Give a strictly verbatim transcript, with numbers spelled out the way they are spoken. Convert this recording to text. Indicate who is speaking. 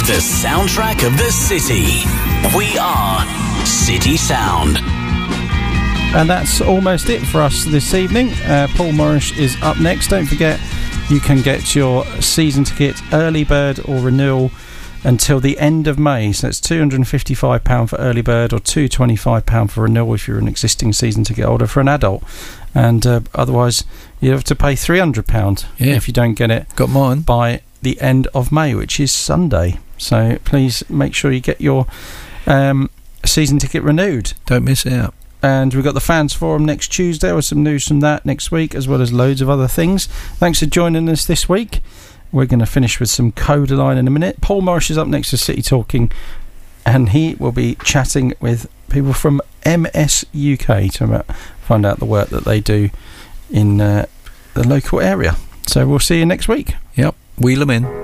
Speaker 1: The soundtrack of the city. We are City Sound.
Speaker 2: And that's almost it for us this evening. Uh, Paul Morris is up next. Don't forget, you can get your season ticket early bird or renewal until the end of May. So it's two hundred fifty-five pounds for early bird or two hundred twenty-five pounds for renewal if you're an existing season ticket holder for an adult. And uh, otherwise, you have to pay three hundred pounds
Speaker 3: yeah.
Speaker 2: if you don't get it
Speaker 3: Got mine.
Speaker 2: by the end of May, which is Sunday. So please make sure you get your um, season ticket renewed.
Speaker 3: Don't miss out.
Speaker 2: And we've got the Fans Forum next Tuesday with some news from that next week, as well as loads of other things. Thanks for joining us this week. We're going to finish with some Codaline in a minute. Paul Morris is up next to City Talking, and he will be chatting with people from M S U K to find out the work that they do in uh, the local area. So we'll see you next week.
Speaker 3: Yep, wheel them in.